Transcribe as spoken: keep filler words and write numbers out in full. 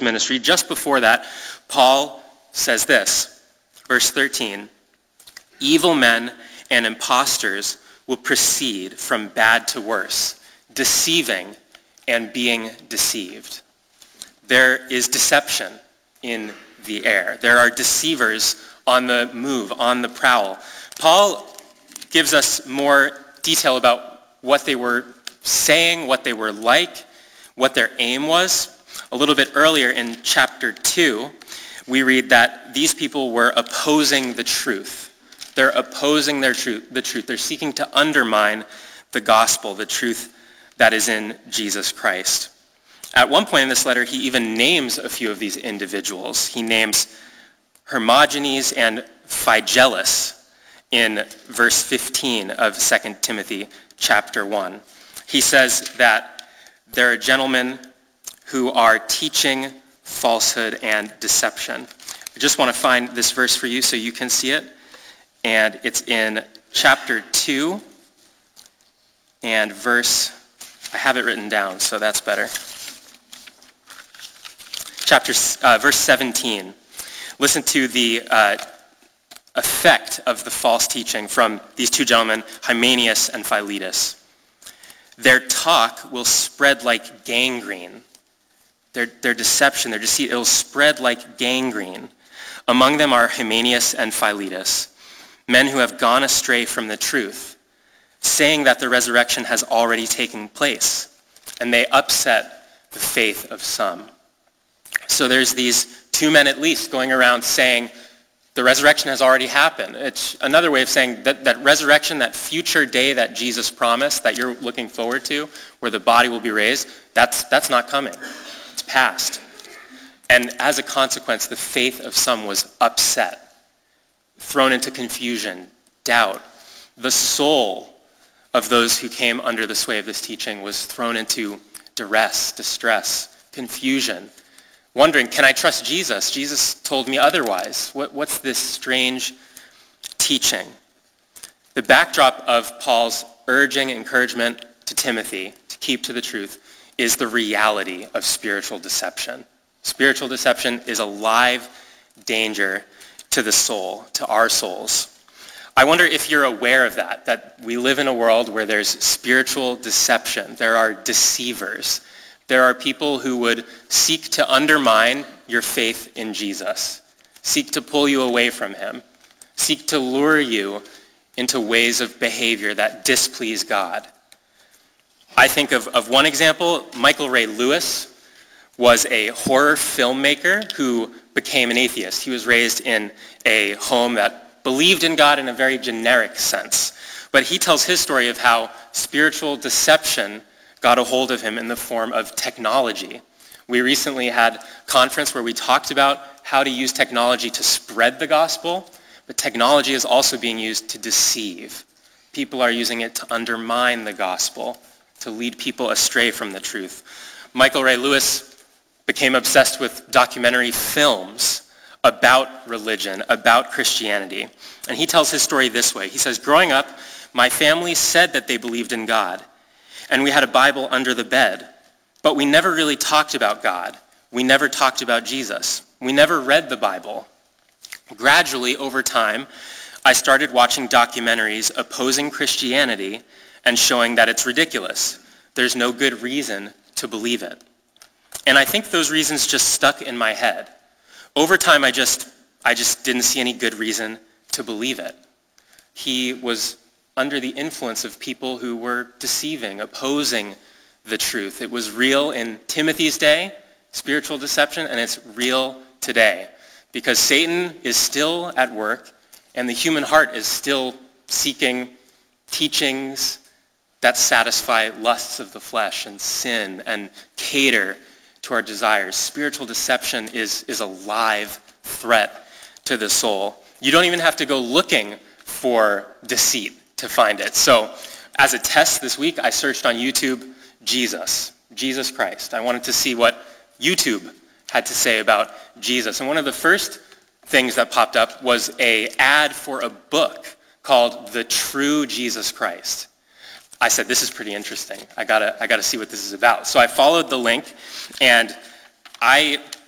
ministry. Just before that, Paul says this, verse thirteen, evil men and impostors will proceed from bad to worse, deceiving and being deceived. There is deception in the air. There are deceivers on the move, on the prowl. Paul gives us more detail about what they were saying, what they were like, what their aim was. A little bit earlier in chapter two, we read that these people were opposing the truth. They're opposing their truth, the truth. They're seeking to undermine the gospel, the truth that is in Jesus Christ. At one point in this letter, he even names a few of these individuals. He names Hermogenes and Phygellus in verse fifteen of Second Timothy chapter one. He says that there are gentlemen who are teaching falsehood and deception. I just want to find this verse for you so you can see it. And it's in chapter two and verse, I have it written down, so that's better. Chapter, uh, verse seventeen. Listen to the uh, effect of the false teaching from these two gentlemen, Hymenaeus and Philetus. Their talk will spread like gangrene. Their, their deception, their deceit, it will spread like gangrene. Among them are Hymenaeus and Philetus, men who have gone astray from the truth, saying that the resurrection has already taken place, and they upset the faith of some. So there's these two men at least going around saying the resurrection has already happened. It's another way of saying that, that resurrection, that future day that Jesus promised, that you're looking forward to, where the body will be raised, that's, that's not coming. It's past. And as a consequence, the faith of some was upset, thrown into confusion, doubt. The soul of those who came under the sway of this teaching was thrown into duress, distress, confusion, wondering, can I trust Jesus? Jesus told me otherwise. What, what's this strange teaching? The backdrop of Paul's urging encouragement to Timothy to keep to the truth is the reality of spiritual deception. Spiritual deception is a live danger to the soul, to our souls. I wonder if you're aware of that, that we live in a world where there's spiritual deception. There are deceivers. There are people who would seek to undermine your faith in Jesus, seek to pull you away from him, seek to lure you into ways of behavior that displease God. I think of, of one example. Michael Ray Lewis was a horror filmmaker who became an atheist. He was raised in a home that believed in God in a very generic sense. But he tells his story of how spiritual deception got a hold of him in the form of technology. We recently had a conference where we talked about how to use technology to spread the gospel, but technology is also being used to deceive. People are using it to undermine the gospel, to lead people astray from the truth. Michael Ray Lewis became obsessed with documentary films about religion, about Christianity. And he tells his story this way. He says, growing up, my family said that they believed in God, and we had a Bible under the bed, but we never really talked about God. We never talked about Jesus. We never read the Bible. Gradually, over time, I started watching documentaries opposing Christianity and showing that it's ridiculous. There's no good reason to believe it. And I think those reasons just stuck in my head. Over time, I just, I just didn't see any good reason to believe it. He was under the influence of people who were deceiving, opposing the truth. It was real in Timothy's day, spiritual deception, and it's real today. Because Satan is still at work, and the human heart is still seeking teachings that satisfy lusts of the flesh and sin and cater to our desires. Spiritual deception is, is a live threat to the soul. You don't even have to go looking for deceit to find it. So as a test this week, I searched on YouTube, Jesus, Jesus Christ. I wanted to see what YouTube had to say about Jesus. And one of the first things that popped up was an ad for a book called The True Jesus Christ. I said, this is pretty interesting. I gotta, I gotta see what this is about. So I followed the link, and I